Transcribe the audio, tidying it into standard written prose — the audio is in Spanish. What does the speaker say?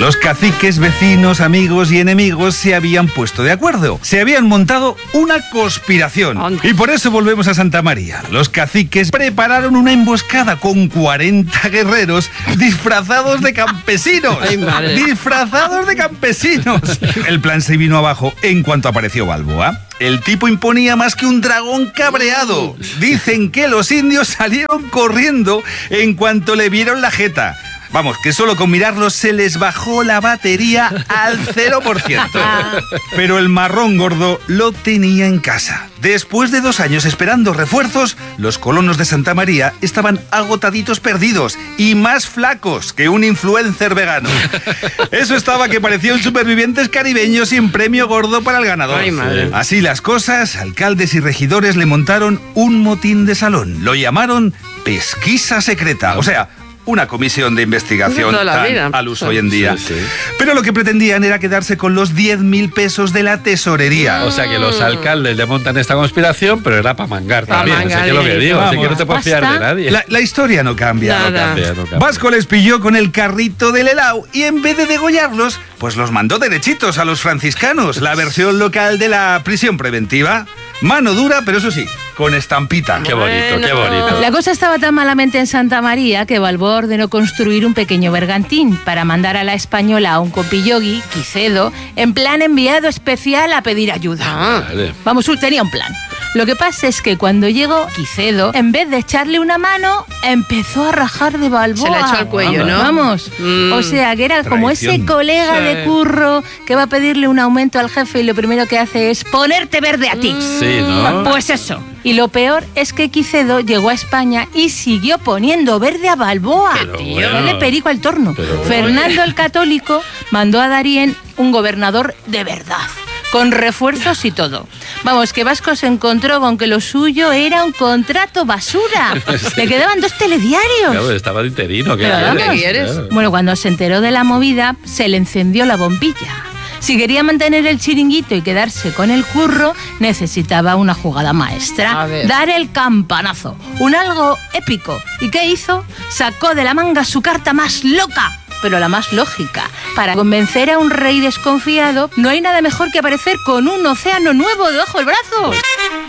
Los caciques, vecinos, amigos y enemigos se habían puesto de acuerdo. Se habían montado una conspiración. Y por eso volvemos a Santa María. Los caciques prepararon una emboscada con 40 guerreros disfrazados de campesinos. Ay, madre. ¡Disfrazados de campesinos! El plan se vino abajo en cuanto apareció Balboa. El tipo imponía más que un dragón cabreado. Dicen que los indios salieron corriendo en cuanto le vieron la jeta. Vamos, que solo con mirarlos se les bajó la batería al 0%. Pero el marrón gordo lo tenía en casa. Después de 2 años esperando refuerzos, los colonos de Santa María estaban agotaditos perdidos y más flacos que un influencer vegano. Eso estaba que parecían supervivientes caribeños sin premio gordo para el ganador. Ay, madre. Así las cosas, alcaldes y regidores le montaron un motín de salón. Lo llamaron pesquisa secreta. O sea, una comisión de investigación Toda la tan vida. al uso hoy en día. Sí. Pero lo que pretendían era quedarse con los 10.000 pesos de la tesorería. O sea que los alcaldes le montan esta conspiración, pero era para mangar Pa' también. mangar, Así que lo que digo, así que no te puedes fiar de nadie. La historia no cambia. Nada. No cambia. Vasco les pilló con el carrito del helado y en vez de degollarlos, pues los mandó derechitos a los franciscanos, la versión local de la prisión preventiva. Mano dura, pero eso sí, con estampita. Qué bonito, qué bonito. La cosa estaba tan malamente en Santa María que Balboa ordenó construir un pequeño bergantín para mandar a la española a un copillogui, Quicedo, en plan enviado especial a pedir ayuda. Vale. Vamos, tenía un plan. Lo que pasa es que cuando llegó Quicedo, en vez de echarle una mano, empezó a rajar de Balboa. Se la echó al cuello, ¿no? Vamos. O sea, que era como ese Traición. colega Sí. de curro que va a pedirle un aumento al jefe y lo primero que hace es ponerte verde a ti. Sí, ¿no? Pues eso. Y lo peor es que Quicedo llegó a España y siguió poniendo verde a Balboa. Pero bueno. Dale perico al torno. Pero Fernando el Católico mandó a Darién un gobernador de verdad, con refuerzos y todo. Vamos, que Vasco se encontró con que lo suyo era un contrato basura. Le quedaban 2 telediarios. Claro, estaba de interino. ¿Qué Pero quieres? vamos. ¿Qué quieres? Claro. Bueno, cuando se enteró de la movida, se le encendió la bombilla. Si quería mantener el chiringuito y quedarse con el curro, necesitaba una jugada maestra. A ver. Dar el campanazo. Un algo épico. ¿Y qué hizo? Sacó de la manga su carta más loca, pero la más lógica. Para convencer a un rey desconfiado, no hay nada mejor que aparecer con un océano nuevo debajo del brazo.